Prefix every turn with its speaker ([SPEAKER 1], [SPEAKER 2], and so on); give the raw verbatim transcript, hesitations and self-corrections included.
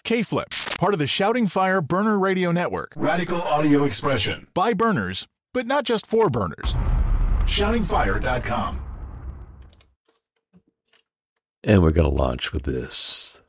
[SPEAKER 1] K-Flip, part of the Shouting Fire Burner Radio Network. Radical audio expression by burners, but not just for burners. shouting fire dot com.
[SPEAKER 2] And we're going to launch with this.